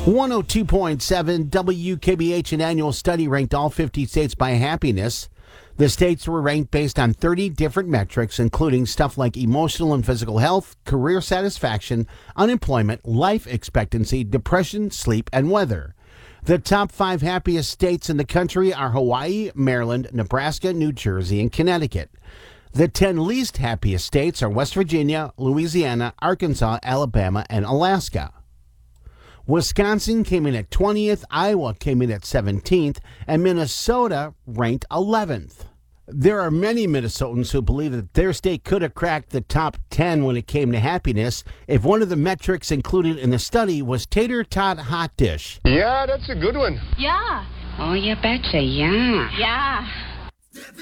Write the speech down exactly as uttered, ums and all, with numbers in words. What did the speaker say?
one oh two point seven W K B H, an annual study ranked all fifty states by happiness. The states were ranked based on thirty different metrics, including stuff like emotional and physical health, career satisfaction, unemployment, life expectancy, depression, sleep, and weather. The top five happiest states in the country are Hawaii, Maryland, Nebraska, New Jersey, and Connecticut. The ten least happiest states are West Virginia, Louisiana, Arkansas, Alabama, and Alaska. Wisconsin came in at twentieth, Iowa came in at seventeenth, and Minnesota ranked eleventh. There are many Minnesotans who believe that their state could have cracked the top ten when it came to happiness if one of the metrics included in the study was tater tot hot dish. Yeah, that's a good one. Yeah. Oh, you betcha, yeah. Yeah.